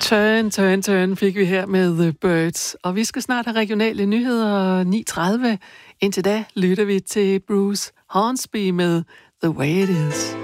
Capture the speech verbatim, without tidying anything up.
Turn, turn, turn fik vi her med The Birds. Og vi skal snart have regionale nyheder ni tredive. Indtil da lytter vi til Bruce Hornsby med The Way It Is.